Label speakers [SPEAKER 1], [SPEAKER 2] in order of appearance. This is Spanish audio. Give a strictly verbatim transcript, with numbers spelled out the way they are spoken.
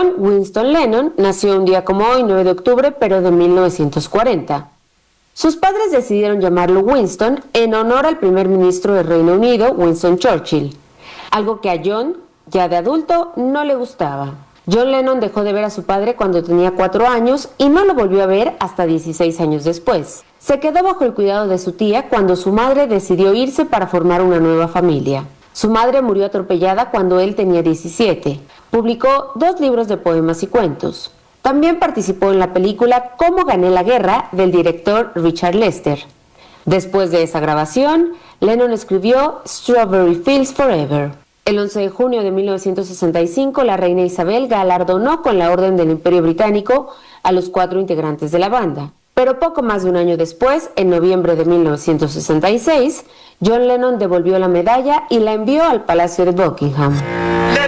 [SPEAKER 1] John Winston Lennon nació un día como hoy, nueve de octubre, pero de mil novecientos cuarenta. Sus padres decidieron llamarlo Winston en honor al primer ministro del Reino Unido, Winston Churchill, algo que a John, ya de adulto, no le gustaba. John Lennon dejó de ver a su padre cuando tenía cuatro años y no lo volvió a ver hasta dieciséis años después. Se quedó bajo el cuidado de su tía cuando su madre decidió irse para formar una nueva familia. Su madre murió atropellada cuando él tenía diecisiete. Publicó dos libros de poemas y cuentos. También participó en la película Cómo gané la guerra, del director Richard Lester. Después de esa grabación, Lennon escribió Strawberry Fields Forever. El once de junio de mil novecientos sesenta y cinco, la reina Isabel galardonó con la Orden del Imperio Británico a los cuatro integrantes de la banda. Pero poco más de un año después, en noviembre de mil novecientos sesenta y seis, John Lennon devolvió la medalla y la envió al Palacio de Buckingham.